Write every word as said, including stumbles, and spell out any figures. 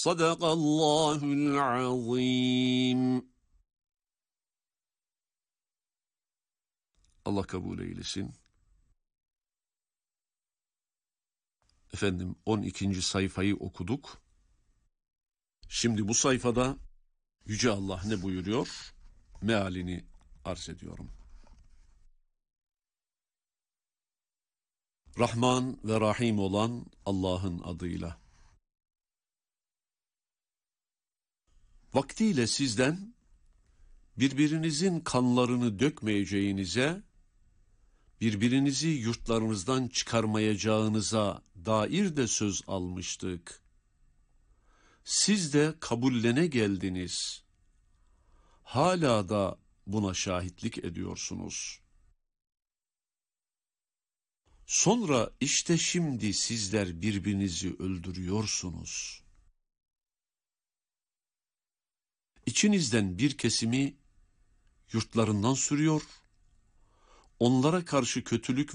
Sadakallahul azim. Allah kabul eylesin. Efendim on ikinci sayfayı okuduk. Şimdi bu sayfada Yüce Allah ne buyuruyor? Mealini arz ediyorum. Rahman ve Rahim olan Allah'ın adıyla. Vaktiyle sizden birbirinizin kanlarını dökmeyeceğinize, birbirinizi yurtlarınızdan çıkarmayacağınıza dair de söz almıştık. Siz de kabullene geldiniz. Hala da buna şahitlik ediyorsunuz. Sonra işte şimdi sizler birbirinizi öldürüyorsunuz. İçinizden bir kesimi yurtlarından sürüyor, onlara karşı kötülük